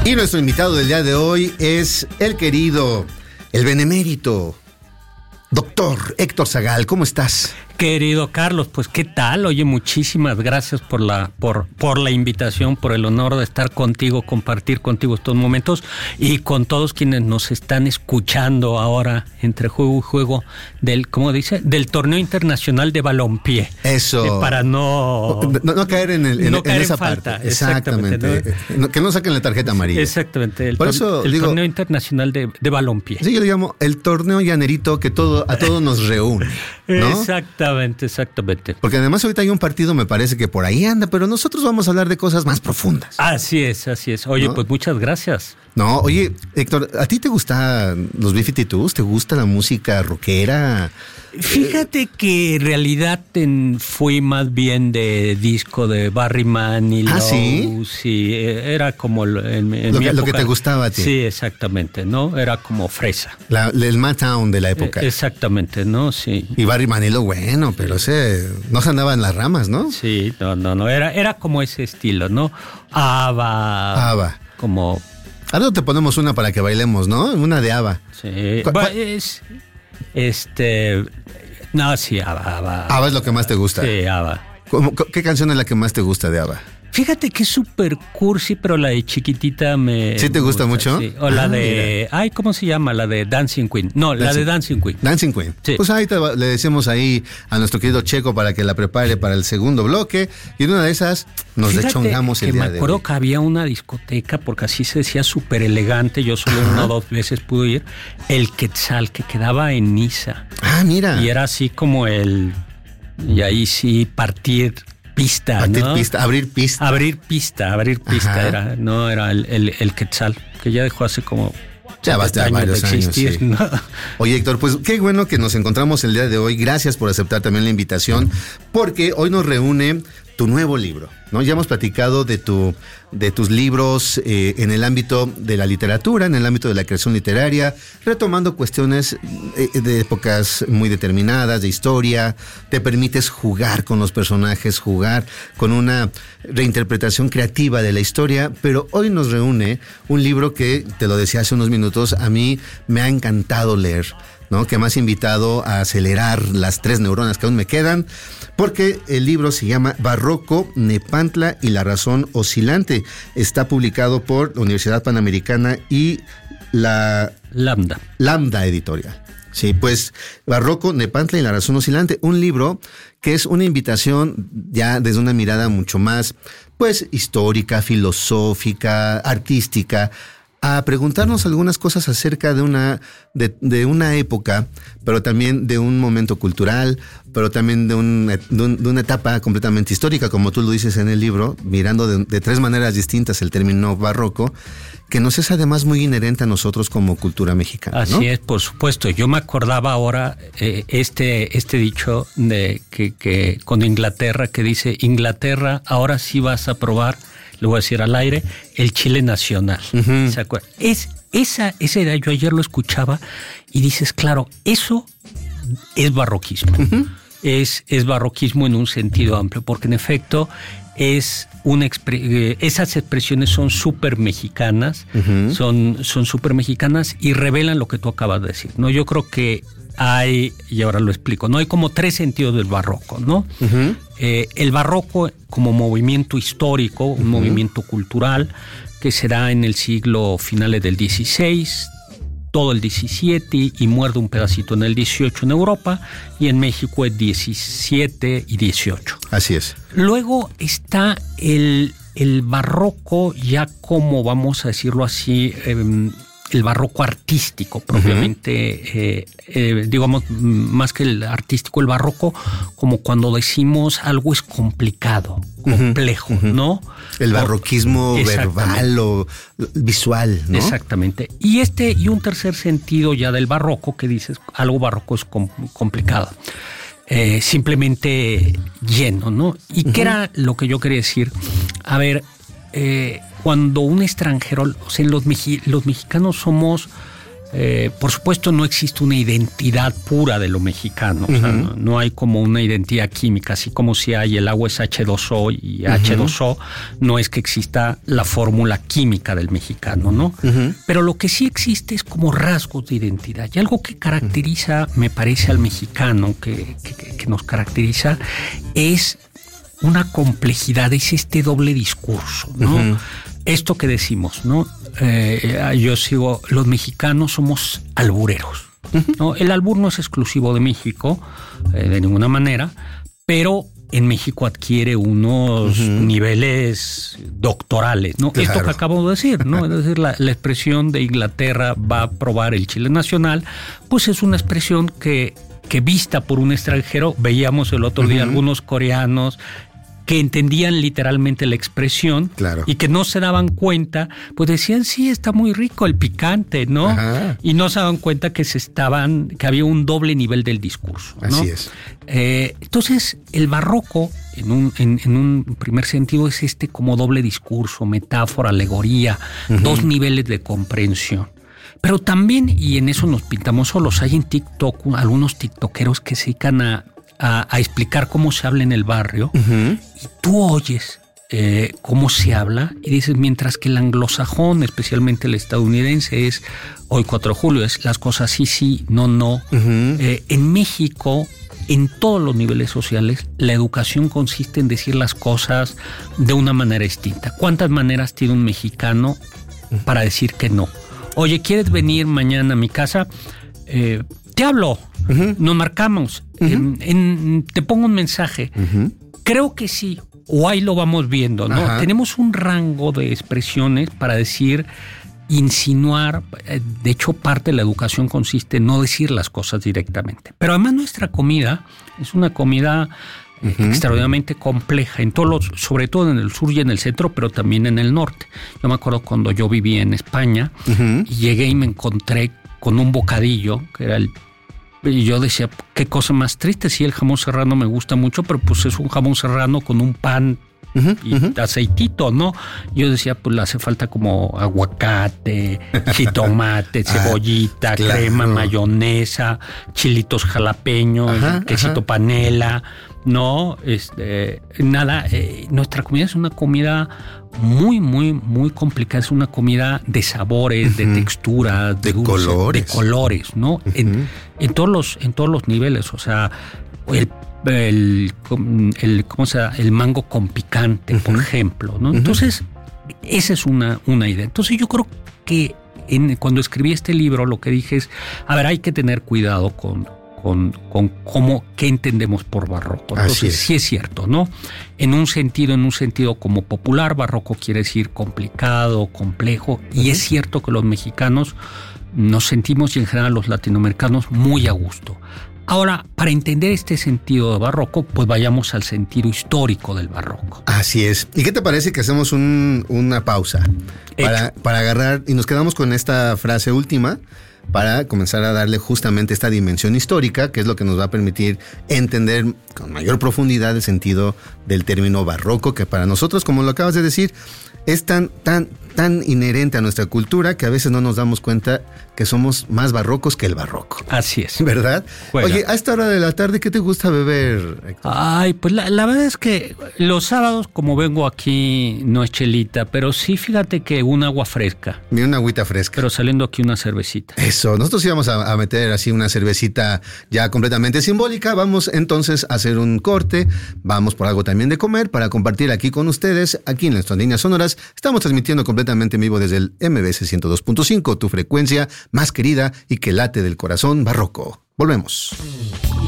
Y nuestro invitado del día de hoy es el querido, el benemérito, doctor Héctor Zagal. ¿Cómo estás? Querido Carlos, pues ¿qué tal? Oye, muchísimas gracias por la invitación, por el honor de estar contigo, compartir contigo estos momentos y con todos quienes nos están escuchando ahora entre juego y juego del, ¿cómo dice? Del torneo internacional de balompié. Eso. Para no caer en esa falta. Parte. Exactamente. Que no saquen la tarjeta amarilla. Exactamente. Por eso el digo, torneo internacional de balompié. Sí, yo le llamo el torneo llanerito que a todos nos reúne, ¿no? Exactamente. Porque además ahorita hay un partido, me parece que por ahí anda, pero nosotros vamos a hablar de cosas más profundas. Así es. Oye, ¿no? Pues muchas gracias. No, oye, Héctor, ¿a ti te gustan los B-52s? ¿Te gusta la música rockera? Fíjate que en realidad fui más bien de disco de Barry Manilow. ¿Ah, sí? Sí, era como en mi época. Lo que te gustaba a ti. Sí, exactamente, ¿no? Era como fresa. El Motown de la época. Exactamente, ¿no? Sí. Y Barry Manilow, bueno, pero ese no se andaba en las ramas, ¿no? Sí, no, era como ese estilo, ¿no? ABBA. Como... Ahora te ponemos una para que bailemos, ¿no? Una de ABBA. Sí. No, sí, ABBA. ABBA es lo que más te gusta. Sí, ABBA. ¿Qué canción es la que más te gusta de ABBA? Fíjate que es súper cursi, pero la de Chiquitita me... ¿Sí te gusta mucho? Sí. O la de... Mira. Ay, ¿cómo se llama? La de Dancing Queen. No, la de Dancing Queen. Dancing Queen. Sí. Pues ahí le decimos ahí a nuestro querido Checo para que la prepare para el segundo bloque. Y en una de esas nos dechongamos el día de hoy. Me acuerdo que había una discoteca, porque así se decía, súper elegante. Yo solo una o dos veces pude ir. El Quetzal, que quedaba en Niza. Ah, mira. Y era así como y ahí sí partir pista, ¿no? Abrir pista. Era el Quetzal, que ya dejó hace como... Ya va a estar varios años, sí. ¿No? Oye, Héctor, pues qué bueno que nos encontramos el día de hoy. Gracias por aceptar también la invitación, porque hoy nos reúne tu nuevo libro, ¿no? Ya hemos platicado de tus libros en el ámbito de la literatura, en el ámbito de la creación literaria, retomando cuestiones de épocas muy determinadas, de historia. Te permites jugar con los personajes, jugar con una reinterpretación creativa de la historia, pero hoy nos reúne un libro que, te lo decía hace unos minutos, a mí me ha encantado leer, ¿no? Que me has invitado a acelerar las 3 neuronas que aún me quedan, porque el libro se llama Barroco, Nepantla y la razón oscilante. Está publicado por la Universidad Panamericana y la Lambda Editorial. Sí, pues Barroco, Nepantla y la razón oscilante, un libro que es una invitación ya desde una mirada mucho más, pues, histórica, filosófica, artística, a preguntarnos algunas cosas acerca de una época, pero también de un momento cultural, pero también de una etapa completamente histórica, como tú lo dices en el libro, mirando de 3 maneras distintas el término barroco, que nos es además muy inherente a nosotros como cultura mexicana, ¿no? Así es, por supuesto. Yo me acordaba ahora este dicho de que con Inglaterra, que dice: Inglaterra, ahora sí vas a probar, le voy a decir al aire, el chile nacional. Uh-huh. ¿Se acuerdan? Esa idea, yo ayer lo escuchaba y dices, claro, eso es barroquismo. Uh-huh. Es barroquismo en un sentido amplio, porque en efecto esas expresiones son súper mexicanas, uh-huh. son súper mexicanas y revelan lo que tú acabas de decir, ¿no? Yo creo que hay, y ahora lo explico, ¿no? Hay como 3 sentidos del barroco, ¿no? Uh-huh. El barroco como movimiento histórico, un uh-huh. movimiento cultural que será en el siglo finales del XVI, todo el XVII y muerde un pedacito en el XVIII en Europa, y en México es XVII y XVIII. Así es. Luego está el barroco, ya como, vamos a decirlo así, el barroco artístico propiamente, uh-huh. Digamos, más que el artístico, el barroco, como cuando decimos algo es complicado, complejo, uh-huh. ¿no? El barroquismo verbal o visual, ¿no? Exactamente. Y un tercer sentido ya del barroco, que dices, algo barroco es complicado. Simplemente lleno, ¿no? ¿Y uh-huh. qué era lo que yo quería decir? A ver, cuando un extranjero, o sea, los mexicanos somos Por supuesto, no existe una identidad pura de lo mexicano. O sea, no hay como una identidad química, así como si hay el agua es H2O y H2O, no es que exista la fórmula química del mexicano, ¿no? Pero lo que sí existe es como rasgos de identidad. Y algo que caracteriza, me parece, al mexicano, que nos caracteriza, es una complejidad, es este doble discurso, ¿no? Esto que decimos, ¿no? Yo sigo, los mexicanos somos albureros, ¿no? El albur no es exclusivo de México, de ninguna manera, pero en México adquiere unos niveles doctorales, ¿no? Claro. Esto que acabo de decir, ¿no? Es decir, la expresión de Inglaterra va a probar el chile nacional, pues es una expresión que vista por un extranjero, veíamos el otro día algunos coreanos que entendían literalmente la expresión, claro, y que no se daban cuenta, pues decían, sí, está muy rico el picante, ¿no? Ajá. Y no se daban cuenta que que había un doble nivel del discurso, ¿no? Así es. Entonces, el barroco, en un primer sentido, es como doble discurso, metáfora, alegoría, dos niveles de comprensión. Pero también, y en eso nos pintamos solos, hay en TikTok algunos tiktokeros que se dedican a explicar cómo se habla en el barrio, y tú oyes cómo se habla y dices, mientras que el anglosajón, especialmente el estadounidense, es hoy 4 de julio, es las cosas sí, no. En México, en todos los niveles sociales, la educación consiste en decir las cosas de una manera distinta. ¿Cuántas maneras tiene un mexicano para decir que no? Oye, ¿quieres venir mañana a mi casa? Te hablo, nos marcamos, te pongo un mensaje. Creo que sí, o ahí lo vamos viendo, ¿no? Ajá. Tenemos un rango de expresiones para decir, insinuar. De hecho, parte de la educación consiste en no decir las cosas directamente. Pero además nuestra comida es una comida extraordinariamente compleja, sobre todo en el sur y en el centro, pero también en el norte. Yo me acuerdo cuando yo vivía en España y llegué y me encontré con un bocadillo, que era y yo decía, qué cosa más triste, sí, el jamón serrano me gusta mucho, pero pues es un jamón serrano con un pan y aceitito, ¿no? Yo decía, pues le hace falta como aguacate, jitomate, cebollita, claro, crema, mayonesa, chilitos jalapeños, quesito panela, ¿no? Nuestra comida es una comida muy, muy, muy complicada. Es una comida de sabores, de textura, de dulce, colores, ¿no? En todos los niveles. O sea, el mango con picante, por ejemplo, ¿no? Entonces, esa es una idea. Entonces, yo creo que cuando escribí este libro, lo que dije es, a ver, hay que tener cuidado con qué entendemos por barroco. Entonces, sí es cierto, ¿no? En un sentido como popular, barroco quiere decir complicado, complejo, y es cierto que los mexicanos nos sentimos, y en general los latinoamericanos, muy a gusto. Ahora, para entender este sentido de barroco, pues vayamos al sentido histórico del barroco. Así es. ¿Y qué te parece que hacemos una pausa para agarrar y nos quedamos con esta frase última para comenzar a darle justamente esta dimensión histórica, que es lo que nos va a permitir entender con mayor profundidad el sentido del término barroco, que para nosotros, como lo acabas de decir, es tan inherente a nuestra cultura que a veces no nos damos cuenta que somos más barrocos que el barroco. Así es. ¿Verdad? Juega. Oye, a esta hora de la tarde, ¿qué te gusta beber, Héctor? Ay, pues la verdad es que los sábados, como vengo aquí, no es chelita, pero sí, fíjate que un agua fresca. Ni una agüita fresca. Pero saliendo aquí una cervecita. Eso, nosotros íbamos a meter así una cervecita ya completamente simbólica. Vamos entonces a hacer un corte, vamos por algo también de comer para compartir aquí con ustedes, aquí en nuestras líneas sonoras. Estamos transmitiendo completamente en vivo desde el MBS 102.5, tu frecuencia más querida y que late del corazón barroco. Volvemos.